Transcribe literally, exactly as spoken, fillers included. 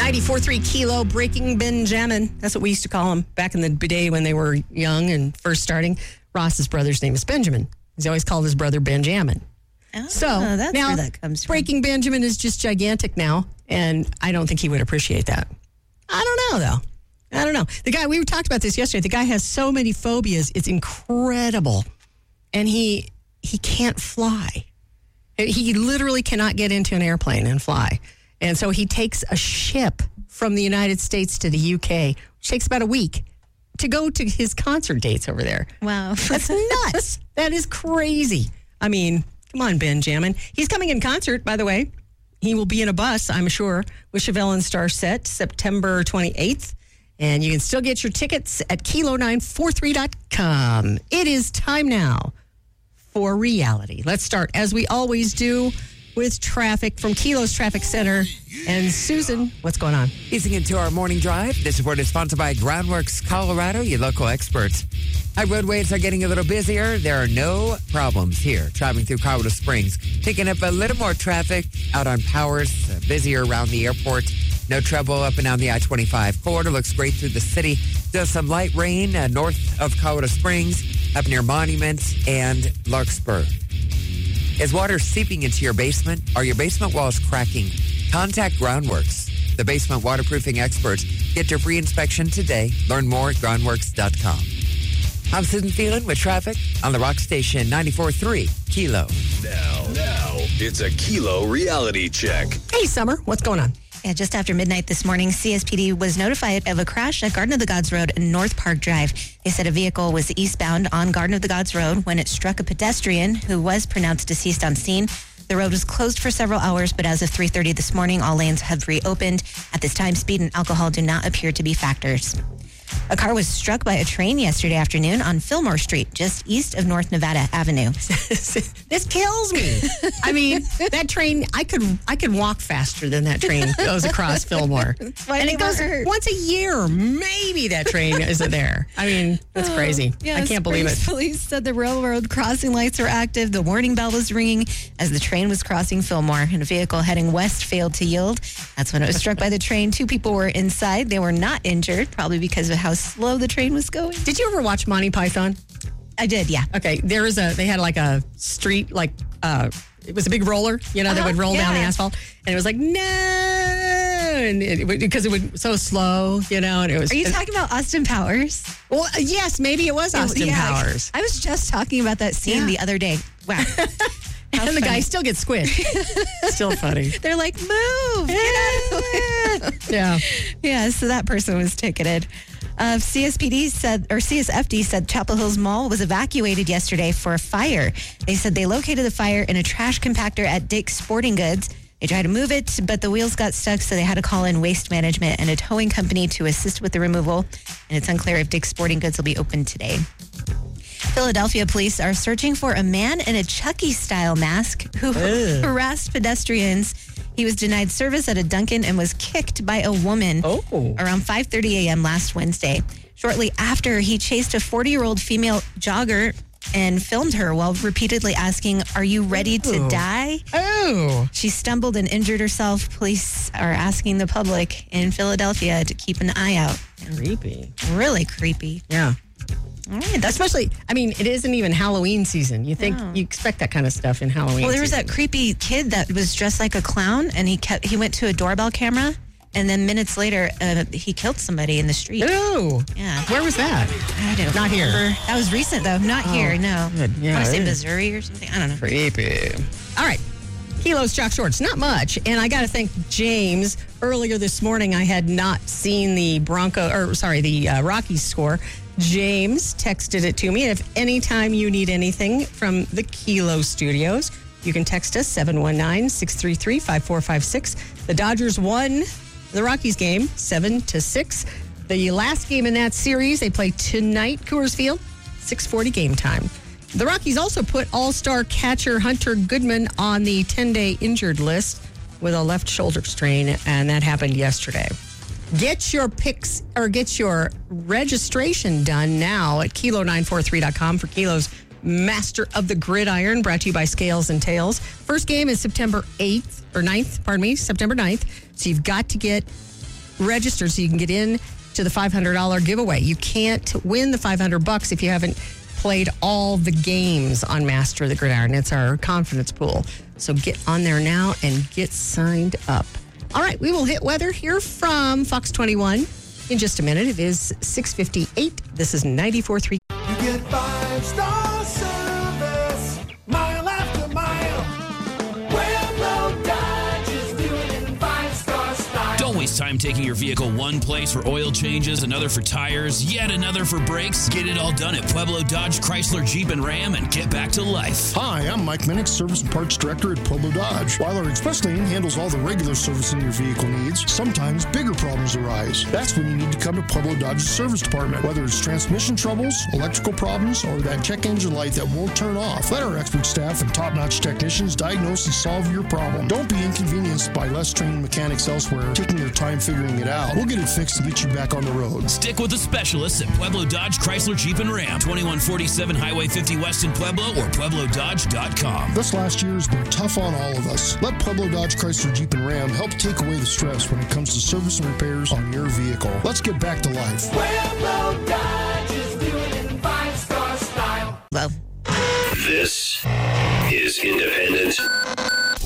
ninety-four point three Kilo, Breaking Benjamin. That's what we used to call him back in the day when they were young and first starting. Ross's brother's name is Benjamin. He's always called his brother Benjamin. Oh, so that's now, where that comes from. Breaking Benjamin is just gigantic now, and I don't think he would appreciate that. I don't know, though. I don't know. The guy, we talked about this yesterday. The guy has so many phobias. It's incredible. And he he can't fly. He literally cannot get into an airplane and fly. And so he takes a ship from the United States to the U K, which takes about a week, to go to his concert dates over there. Wow. That's nuts. That is crazy. I mean, come on, Benjamin. He's coming in concert, by the way. He will be in a bus, I'm sure, with Chevelle and Starset, September twenty-eighth. And you can still get your tickets at kilo nine forty-three dot com. It is time now for reality. Let's start, as we always do, with traffic from Kilo's Traffic Center. And Susan, what's going on? Easing into our morning drive. This report is sponsored by Groundworks Colorado, your local experts. Our roadways are getting a little busier. There are no problems here traveling through Colorado Springs. Picking up a little more traffic out on Powers, uh, busier around the airport. No trouble up and down the I twenty-five corridor. Looks great through the city. Does some light rain uh, north of Colorado Springs, up near Monument and Larkspur. Is water seeping into your basement? Are your basement walls cracking? Contact Groundworks, the basement waterproofing experts. Get your free inspection today. Learn more at groundworks dot com. I'm Susan Phelan with traffic on the Rock Station ninety-four point three Kilo. Now, now, it's a Kilo reality check. Hey, Summer, what's going on? Yeah, just after midnight this morning, C S P D was notified of a crash at Garden of the Gods Road and North Park Drive. They said a vehicle was eastbound on Garden of the Gods Road when it struck a pedestrian who was pronounced deceased on scene. The road was closed for several hours, but as of three thirty this morning, all lanes have reopened. At this time, speed and alcohol do not appear to be factors. A car was struck by a train yesterday afternoon on Fillmore Street, just east of North Nevada Avenue. This kills me. I mean, that train, I could I could walk faster than that train goes across Fillmore. why And they it goes were hurt. once a year. Maybe that train isn't there. I mean, that's crazy. Yeah, I can't believe it. Springs Police said the railroad crossing lights were active. The warning bell was ringing as the train was crossing Fillmore, and a vehicle heading west failed to yield. That's when it was struck by the train. Two people were inside. They were not injured, probably because of how slow the train was going. Did you ever watch Monty Python? I did, yeah. Okay, there was a, they had like a street, like, uh, it was a big roller, you know, that Uh-huh, would roll down the yeah. asphalt. And it was like, no, and it, would- because it would so slow, you know, and it was. Are you talking about Austin Powers? Well, uh, yes, maybe it was Austin Yeah, Powers. I was just talking about that scene Yeah. the other day. Wow. How And the guy funny. still gets squished. Still funny. They're like, move, get out of the way. Yeah. Yeah, so that person was ticketed. Uh, C S P D said, or C S F D said Chapel Hills Mall was evacuated yesterday for a fire. They said they located the fire in a trash compactor at Dick's Sporting Goods. They tried to move it, but the wheels got stuck, so they had to call in Waste Management and a towing company to assist with the removal. And it's unclear if Dick's Sporting Goods will be open today. Philadelphia police are searching for a man in a Chucky-style mask who harassed pedestrians. He was denied service at a Dunkin' and was kicked by a woman Oh. around five thirty a.m. last Wednesday. Shortly after, he chased a forty-year-old female jogger and filmed her while repeatedly asking, "Are you ready to Ooh. die?" Oh. She stumbled and injured herself. Police are asking the public in Philadelphia to keep an eye out. Creepy. Really creepy. Yeah. All right, that's Especially, I mean, it isn't even Halloween season. You think you expect that kind of stuff in Halloween. Well, there was season. that creepy kid that was dressed like a clown, and he kept he went to a doorbell camera, and then minutes later, uh, he killed somebody in the street. Ooh. Yeah. Where was that? I don't Not here. remember. That was recent, though. Not here, no. good. Yeah, I want to say it is. Missouri or something. I don't know. Creepy. All right. Kilos, Jock Shorts. Not much. And I got to thank James. Earlier this morning, I had not seen the Bronco, or sorry, the uh, Rockies score. James texted it to me. And if anytime you need anything from the Kilo Studios, you can text us seven one nine, six three three, five four five six. The Dodgers won the Rockies game seven to six. The last game in that series, they play tonight, Coors Field, six forty game time. The Rockies also put all-star catcher Hunter Goodman on the ten-day injured list with a left shoulder strain, and that happened yesterday. Get your picks or get your registration done now at kilo nine forty-three dot com for Kilo's Master of the Gridiron, brought to you by Scales and Tails. First game is September eighth or ninth, pardon me, September ninth. So you've got to get registered so you can get in to the five hundred dollars giveaway. You can't win the five hundred bucks if you haven't played all the games on Master of the Gridiron. It's our confidence pool. So get on there now and get signed up. All right, we will hit weather here from Fox twenty-one in just a minute. It is six fifty-eight. This is ninety-four point three. You get five-star service, mile after mile. Pueblo Dodge is doing it in five-star style. Don't waste time taking your vehicle one place for oil changes, another for tires, yet another for brakes. Get it all done at Pueblo Dodge, Chrysler, Jeep, and Ram and get back to life. Hi, I'm Mike Minnick, Service and Parts Director at Pueblo Dodge. While our express lane handles all the regular servicing your vehicle needs, sometimes bigger problems arise. That's when you need to come to Pueblo Dodge's service department. Whether it's transmission troubles, electrical problems, or that check engine light that won't turn off, let our expert staff and top-notch technicians diagnose and solve your problem. Don't be inconvenienced by less trained mechanics elsewhere taking their time figuring it out. We'll get it fixed and get you back on the road. Stick with the specialists at Pueblo Dodge, Chrysler, Jeep, and Ram. twenty-one forty-seven Highway fifty West in Pueblo or Pueblo Dodge dot com. This last year has been tough on all of us. Let Pueblo Dodge, Chrysler, Jeep, and Ram help take away the stress when it comes to service and repairs on your vehicle. Let's get back to life. Pueblo Dodge is doing it in five-star style. Well, This is Independent